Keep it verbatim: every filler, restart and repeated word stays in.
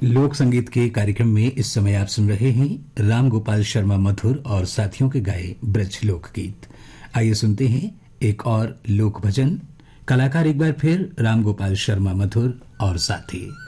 लोक संगीत के कार्यक्रम में इस समय आप सुन रहे हैं राम गोपाल शर्मा मधुर और साथियों के गाए ब्रज लोकगीत। आइए सुनते हैं एक और लोक भजन। कलाकार एक बार फिर राम गोपाल शर्मा मधुर और साथी।